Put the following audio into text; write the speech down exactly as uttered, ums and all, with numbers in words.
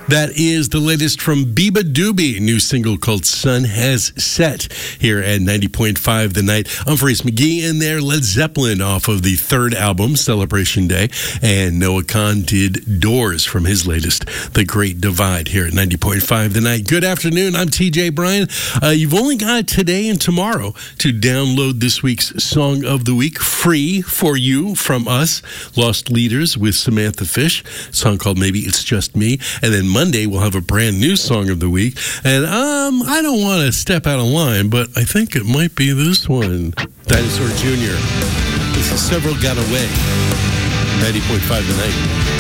That is the latest from Biba Doobie, new single called Sun Has Set, here at ninety point five The Night. Humphreys McGee in there, Led Zeppelin off of the third album, Celebration Day, and Noah Kahn did Doors from his latest, The Great Divide, here at ninety point five The Night. Good afternoon, I'm T J Bryan. Uh, you've only got today and tomorrow to download this week's Song of the Week, free for you from us, Lost Leaders with Samantha Fish, a song called Maybe It's Just Me, and then Monday, we'll have a brand new Song of the Week. And um, I don't want to step out of line, but I think it might be this one. Dinosaur Junior This is Several Got Away. ninety point five The Night.